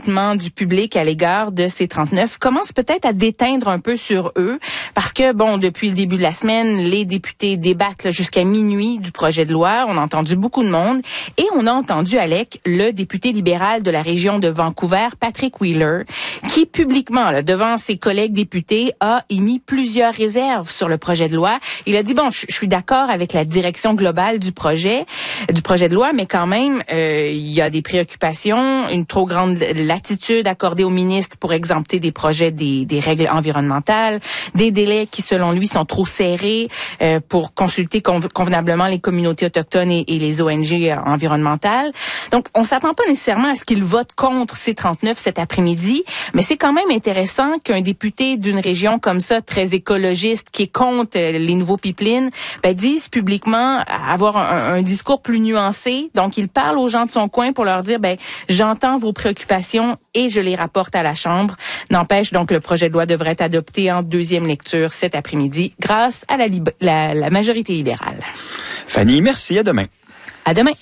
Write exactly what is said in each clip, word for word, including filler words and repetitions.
mécontentement du public à l'égard de C trente-neuf commence peut-être à déteindre un peu sur eux parce que, bon, depuis le début de la semaine, les députés débattent là, jusqu'à minuit du projet de loi. On a entendu beaucoup de monde et on a entendu, Alec, le député libéral de la région de Vancouver, Patrick Wheeler, qui publiquement, là, devant ses collègues députés, a émis plusieurs réserves sur le projet de loi. Il a dit, bon, je, je suis d'accord avec la direction globale du projet, du projet de loi, mais quand même, euh, il y a des préoccupations, une trop grande latitude accordée au ministre pour exempter des projets des, des règles environnementales, des délais qui, selon lui, sont trop serrés euh, pour consulter conv- convenablement les communautés autochtones et, et les O N G euh, environnementales. Donc, on s'attend pas nécessairement à ce qu'il vote contre C trente-neuf cet après-midi, mais c'est quand même intéressant qu'un député d'une région comme ça, très écologiste, qui est contre euh, les nouveaux pipelines, ben, dise publiquement avoir un, un discours plus nuancé. Donc, il parle aux gens de son coin pour leur dire, ben, j'entends vos préoccupations et je les rapporte à la Chambre. N'empêche, donc, le projet de loi devrait être adopté en deuxième lecture cet après-midi grâce à la, lib- la, la majorité libérale. Fanny, merci. À demain. À demain.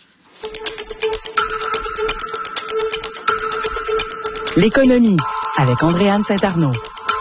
L'économie avec Andréane Saint-Arnaud.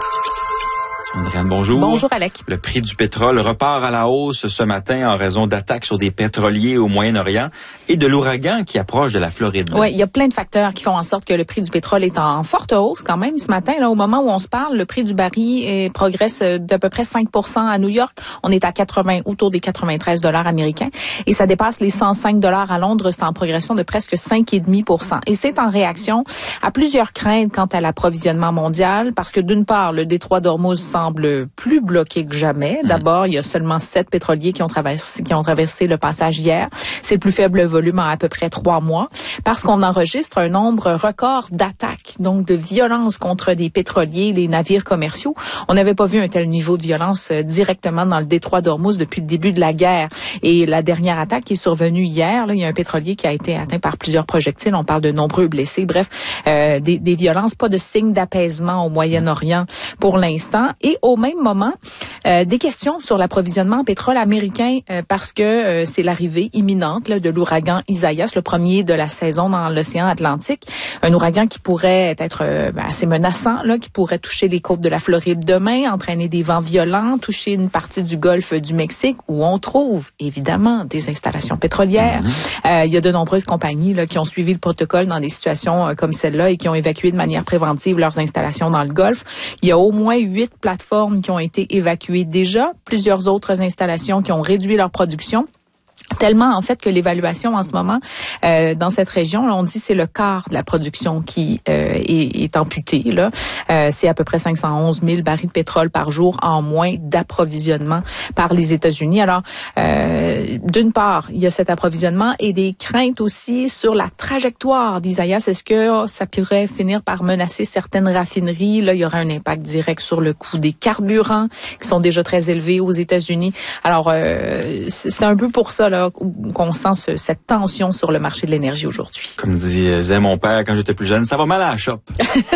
Andréane, bonjour. Bonjour, Alec. Le prix du pétrole repart à la hausse ce matin en raison d'attaques sur des pétroliers au Moyen-Orient et de l'ouragan qui approche de la Floride. Oui, il y a plein de facteurs qui font en sorte que le prix du pétrole est en forte hausse quand même ce matin. Là, au moment où on se parle, le prix du baril eh, progresse d'à peu près cinq pour cent à New York. On est à quatre-vingts, autour des quatre-vingt-treize dollars américains. Et ça dépasse les cent cinq dollars à Londres. C'est en progression de presque cinq virgule cinq pour cent. Et c'est en réaction à plusieurs craintes quant à l'approvisionnement mondial. Parce que d'une part, le détroit d'Ormuz semble plus bloqué que jamais. D'abord, il y a seulement sept pétroliers qui ont traversé, qui ont traversé le passage hier. C'est le plus faible volume en à peu près trois mois. Parce qu'on enregistre un nombre record d'attaques, donc de violences contre des pétroliers, les navires commerciaux. On n'avait pas vu un tel niveau de violence euh, directement dans le détroit d'Ormuz depuis le début de la guerre. Et la dernière attaque qui est survenue hier, là, il y a un pétrolier qui a été atteint par plusieurs projectiles. On parle de nombreux blessés. Bref, euh, des, des violences, pas de signe d'apaisement au Moyen-Orient pour l'instant. Et au même moment, euh, des questions sur l'approvisionnement en pétrole américain euh, parce que euh, c'est l'arrivée imminente là, de l'ouragan Isaias, le premier de la saison dans l'océan Atlantique. Un ouragan qui pourrait être euh, assez menaçant, là, qui pourrait toucher les côtes de la Floride demain, entraîner des vents violents, toucher une partie du golfe du Mexique où on trouve évidemment des installations pétrolières. Mm-hmm. Euh, il y a de nombreuses compagnies là, qui ont suivi le protocole dans des situations euh, comme celle-là et qui ont évacué de manière préventive leurs installations dans le golfe. Il y a au moins huit plateformes qui ont été évacuées déjà, plusieurs autres installations qui ont réduit leur production. Tellement, en fait, que l'évaluation en ce moment, euh, dans cette région, là, on dit c'est le quart de la production qui euh, est, est amputée. Là. Euh, c'est à peu près cinq cent onze mille barils de pétrole par jour en moins d'approvisionnement par les États-Unis. Alors, euh, d'une part, il y a cet approvisionnement et des craintes aussi sur la trajectoire d'Isaias. Est-ce que ça pourrait finir par menacer certaines raffineries? Là, il y aura un impact direct sur le coût des carburants qui sont déjà très élevés aux États-Unis. Alors, euh, c'est un peu pour ça, là, qu'on sent ce, cette tension sur le marché de l'énergie aujourd'hui. Comme disait mon père quand j'étais plus jeune, ça va mal à la shop.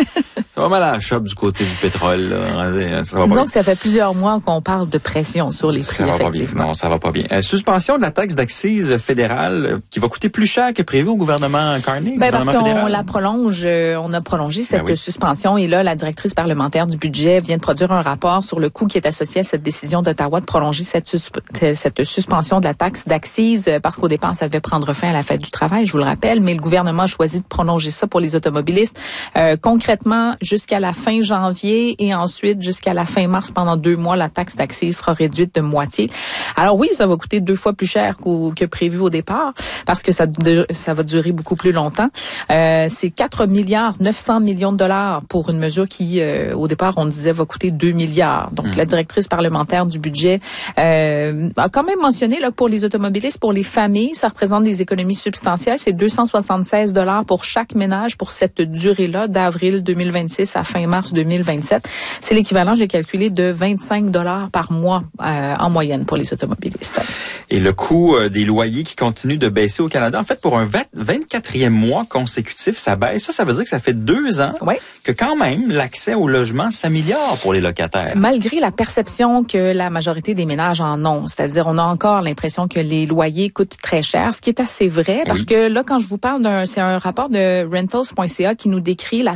Ça va mal à la shop du côté du pétrole. Là. Ça va Disons pas que ça fait plusieurs mois qu'on parle de pression sur les prix, ça va effectivement. Pas bien. Non, ça va pas bien. Euh, suspension de la taxe d'accise fédérale euh, qui va coûter plus cher que prévu au gouvernement Carney. Ben, parce qu'on fédéral. la prolonge, euh, on a prolongé cette ben oui. suspension et là, la directrice parlementaire du budget vient de produire un rapport sur le coût qui est associé à cette décision d'Ottawa de prolonger cette, susp- cette suspension de la taxe d'accise parce qu'au départ, ça devait prendre fin à la fête du travail, je vous le rappelle, mais le gouvernement a choisi de prolonger ça pour les automobilistes euh, concrètement jusqu'à la fin janvier et ensuite jusqu'à la fin mars. Pendant deux mois, la taxe d'accise sera réduite de moitié. Alors oui, ça va coûter deux fois plus cher qu'au, que prévu au départ parce que ça, de, ça va durer beaucoup plus longtemps. Euh, c'est quatre milliards neuf cents millions de dollars pour une mesure qui, euh, au départ, on disait va coûter deux milliards. Donc, mmh. la directrice parlementaire du budget euh, a quand même mentionné là, pour les automobilistes, pour les familles, ça représente des économies substantielles. C'est deux cent soixante-seize dollars pour chaque ménage pour cette durée-là, d'avril deux mille vingt-six à fin mars deux mille vingt-sept. C'est l'équivalent, j'ai calculé, de vingt-cinq dollars par mois euh, en moyenne pour les automobilistes. Et le coût euh, des loyers qui continue de baisser au Canada, en fait, pour un vingt-quatrième mois consécutif, ça baisse. Ça, ça veut dire que ça fait deux ans oui. que quand même l'accès au logement s'améliore pour les locataires. Malgré la perception que la majorité des ménages en ont, c'est-à-dire on a encore l'impression que les loyers coûtent très cher, ce qui est assez vrai, parce oui. que là, quand je vous parle d'un, c'est un rapport de rentals point c a qui nous décrit la